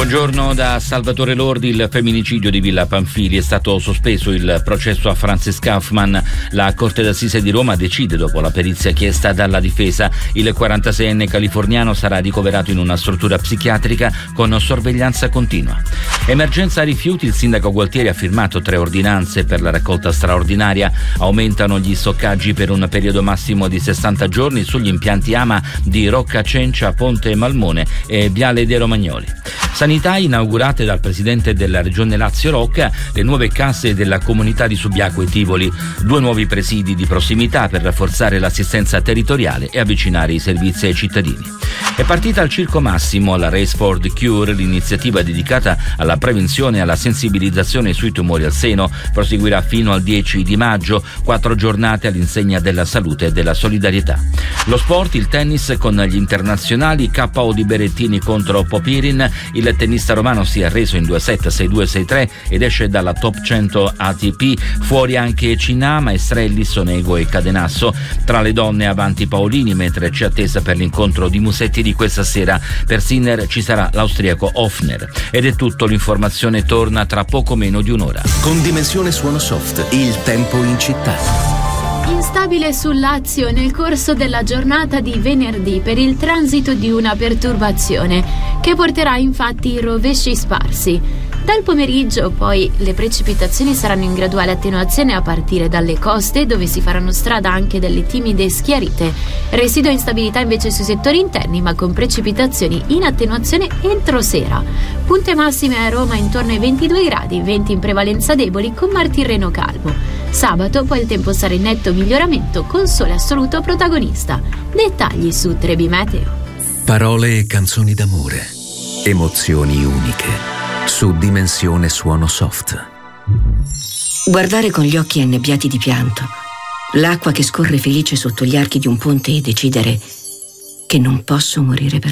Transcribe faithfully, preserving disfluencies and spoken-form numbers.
Buongiorno da Salvatore Lordi. Il femminicidio di Villa Pamphili. È stato sospeso il processo a Frances Kaufman. La Corte d'Assise di Roma decide dopo la perizia chiesta dalla difesa. Il quarantaseienne californiano sarà ricoverato in una struttura psichiatrica con sorveglianza continua. Emergenza rifiuti. Il sindaco Gualtieri ha firmato tre ordinanze per la raccolta straordinaria. Aumentano gli stoccaggi per un periodo massimo di sessanta giorni sugli impianti AMA di Rocca Cencia, Ponte Malmone e Viale dei Romagnoli. Sanità. Inaugurate dal presidente della regione Lazio Rocca le nuove casse della comunità di Subiaco e Tivoli, due nuovi presidi di prossimità per rafforzare l'assistenza territoriale e avvicinare i servizi ai cittadini. È partita al Circo Massimo la Race for the Cure, l'iniziativa dedicata alla prevenzione e alla sensibilizzazione sui tumori al seno. Proseguirà fino al dieci di maggio, quattro giornate all'insegna della salute e della solidarietà. Lo sport, il tennis con gli internazionali, K O di Berrettini contro Popirin. Il tennista romano si è arreso in due set, sei due sei tre ed esce dalla top cento A T P. Fuori anche Cinama, Estrelli, Sonego e Cadenasso. Tra le donne avanti Paolini, mentre c'è attesa per l'incontro di Musetti di questa sera. Per Sinner ci sarà l'austriaco Hofner. Ed è tutto, l'informazione torna tra poco meno di un'ora. Con Dimensione Suono Soft, il tempo in città. Instabile sul Lazio nel corso della giornata di venerdì per il transito di una perturbazione che porterà infatti rovesci sparsi. Dal pomeriggio poi le precipitazioni saranno in graduale attenuazione a partire dalle coste, dove si faranno strada anche delle timide schiarite. Residua instabilità invece sui settori interni, ma con precipitazioni in attenuazione entro sera. Punte massime a Roma intorno ai ventidue gradi, venti in prevalenza deboli con mar Tirreno calmo. Sabato poi il tempo sarà in netto miglioramento con sole assoluto protagonista. Dettagli su Trebi Meteo. Parole e canzoni d'amore, emozioni uniche. Su Dimensione Suono Soft. Guardare con gli occhi annebbiati di pianto, l'acqua che scorre felice sotto gli archi di un ponte e decidere che non posso morire per